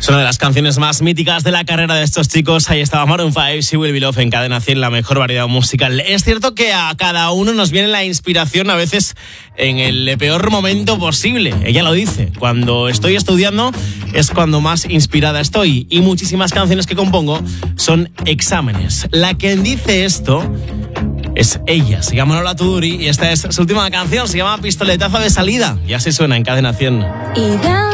Es una de las canciones más míticas de la carrera de estos chicos. Ahí estaba Maroon 5, She Will Be Loved en Cadena 100, la mejor variedad musical. Es cierto que a cada uno nos viene la inspiración a veces en el peor momento posible. Ella lo dice, cuando estoy estudiando es cuando más inspirada estoy y muchísimas canciones que compongo son exámenes. La que dice esto es ella, se llama Lola Tuduri y esta es su última canción, se llama Pistoletazo de Salida y así suena en Cadena 100. Y